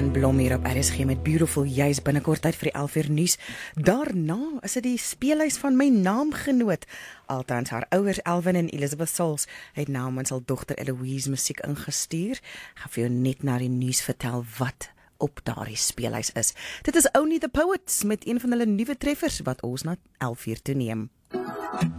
Anne Blom hier op RSG met Beautiful, juis binnekort uit vir die 11 uur nuus. Daarna is dit die speelhuis van my naamgenoot. Althans, haar ouers Elvin en Elizabeth Sauls het namens hul dogter Eloise musiek ingestuur. Ek gaan vir jou net na die nuus vertel wat op daardie speelhuis is. Dit is Only the Poets met een van hulle nuwe treffers wat ons na 11 uur toe neem.